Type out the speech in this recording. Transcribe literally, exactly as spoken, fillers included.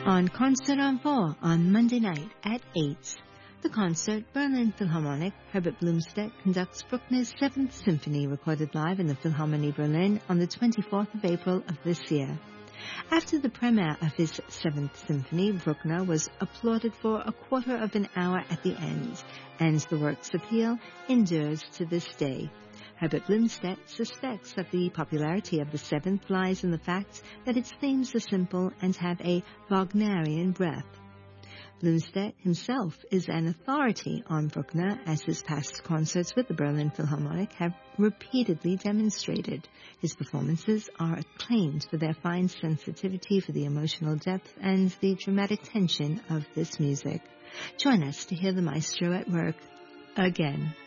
On Concert on four on Monday night at eight. The concert, Berlin Philharmonic, Herbert Blomstedt conducts Bruckner's Seventh Symphony, recorded live in the Philharmonie Berlin on the twenty-fourth of April of this year. After the premiere of his Seventh Symphony, Bruckner was applauded for a quarter of an hour at the end, and the work's appeal endures to this day. Herbert Blomstedt suspects that the popularity of the Seventh lies in the fact that its themes are simple and have a Wagnerian breath. Blomstedt himself is an authority on Bruckner, as his past concerts with the Berlin Philharmonic have repeatedly demonstrated. His performances are acclaimed for their fine sensitivity for the emotional depth and the dramatic tension of this music. Join us to hear the maestro at work again.